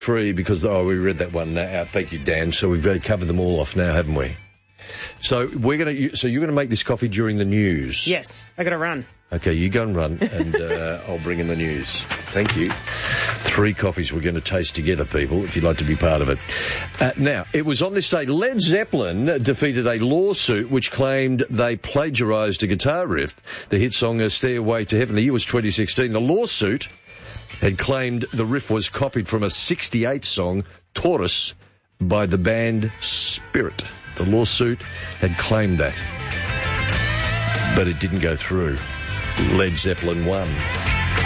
free because, we read that one out. Thank you, Dan. So we've covered them all off now, haven't we? So you're going to make this coffee during the news? Yes, I got to run. Okay, you go and run, and I'll bring in the news. Thank you. 3 coffees we're going to taste together, people, if you'd like to be part of it. Now, it was on this day Led Zeppelin defeated a lawsuit which claimed they plagiarised a guitar riff, the hit song Stairway to Heaven. The year was 2016. The lawsuit had claimed the riff was copied from a 68 song, Taurus, by the band Spirit. The lawsuit had claimed that, but it didn't go through. Led Zeppelin won.